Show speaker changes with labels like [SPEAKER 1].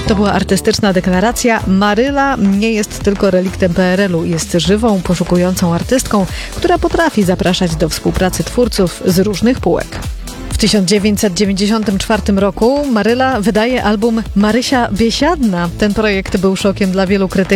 [SPEAKER 1] To była artystyczna deklaracja. Maryla nie jest tylko reliktem PRL-u, jest żywą, poszukującą artystką, która potrafi zapraszać do współpracy twórców z różnych półek. W 1994 roku Maryla wydaje album Marysia Biesiadna. Ten projekt był szokiem dla wielu krytyków.